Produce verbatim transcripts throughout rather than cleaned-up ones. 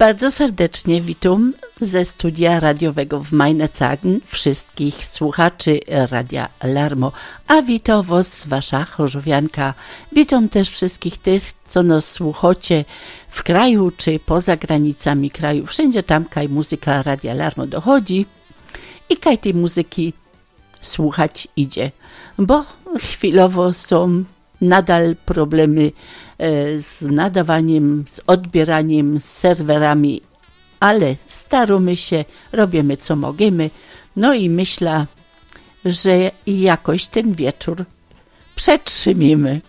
Bardzo serdecznie witam ze studia radiowego w Majnecagen wszystkich słuchaczy Radia Larmo, a witam was wasza chorzowianka. Witam też wszystkich tych, co nas słuchacie w kraju czy poza granicami kraju. Wszędzie tam, kaj muzyka Radia Larmo dochodzi i kaj tej muzyki słuchać idzie, bo chwilowo są nadal problemy z nadawaniem, z odbieraniem, z serwerami, ale staramy się, robimy co możemy, no i myślę, że jakoś ten wieczór przetrzymimy.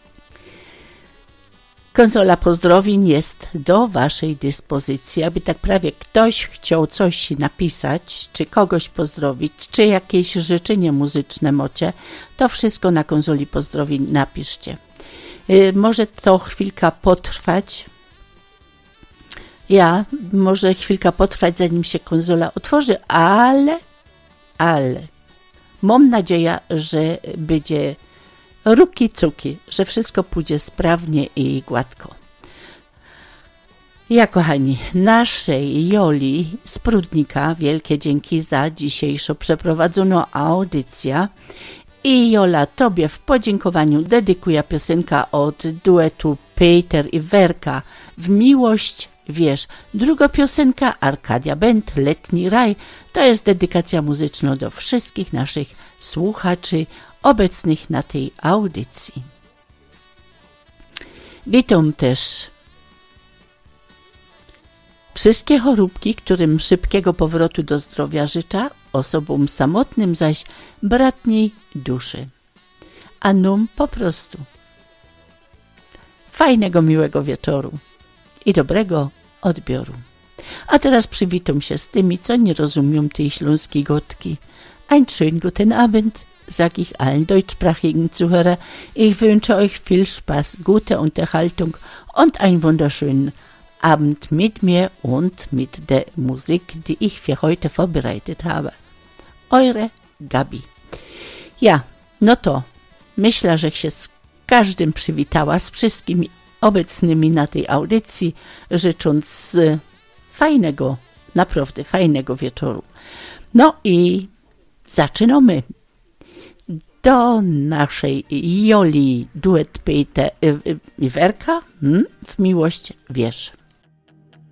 Konsola pozdrowień jest do waszej dyspozycji, aby tak prawie ktoś chciał coś napisać, czy kogoś pozdrowić, czy jakieś życzenie muzyczne mocie, to wszystko na konsoli pozdrowień napiszcie. Yy, może to chwilka potrwać. Ja, może chwilka potrwać, zanim się konsola otworzy, ale, ale mam nadzieję, że będzie ruki cuki, że wszystko pójdzie sprawnie i gładko. Ja, kochani, naszej Joli z Prudnika wielkie dzięki za dzisiejszą przeprowadzoną audycję. I Jola, tobie w podziękowaniu dedykuję piosenka od duetu Peter i Werka W miłość wiesz. Druga piosenka Arkadia Band Letni Raj to jest dedykacja muzyczna do wszystkich naszych słuchaczy obecnych na tej audycji. Witam też wszystkie choróbki, którym szybkiego powrotu do zdrowia życzę, osobom samotnym zaś bratniej duszy. A nam po prostu fajnego, miłego wieczoru i dobrego odbioru. A teraz przywitam się z tymi, co nie rozumią tej śląskiej gotki. Ein schönen guten Abend, sag ich allen deutschsprachigen Zuhörer. Ich wünsche euch viel Spaß, gute Unterhaltung und einen wunderschönen Abend mit mir und mit der Musik, die ich für heute vorbereitet habe. Eure Gabi. Ja, no to myślę, że się z każdym przywitała, z wszystkimi obecnymi na tej audycji, życząc fajnego, naprawdę fajnego wieczoru. No i zaczynamy. Do naszej Joli duet Peter i Werka hmm? W miłość wiesz.